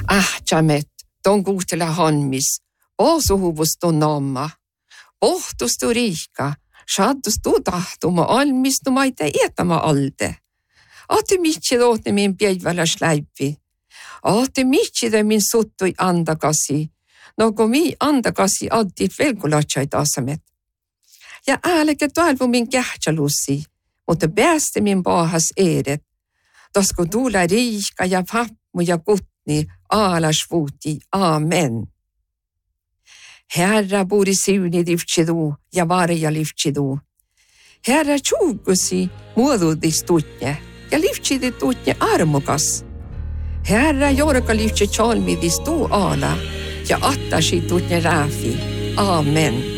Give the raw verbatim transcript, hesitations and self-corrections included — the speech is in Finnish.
Ahtjamet, ton kuhtele hanmis, osuhuvustu nomma. Pohtustu riika, shaddustu tahtuma almistuma ite etama alde. Ate mitsi lootne min päivällä släipi. Ate mitsi de min suttui andakasi. No kun mi andakasi addit velkulatsaid asemet. Ja ääleke toelvu min kähtjalussi, mutta pääste min pahas edet. Tasku tuule riika ja papmu ja kutni alasvuuti. Amen. Herra bor i siuni livtsidu ja varja livtsidu. Herra tjugusi muodudi stutne ja livtsidi tutne armukas. Herra jorka livtsi chalmidi stu ala ja attasi tutne rafi. Amen.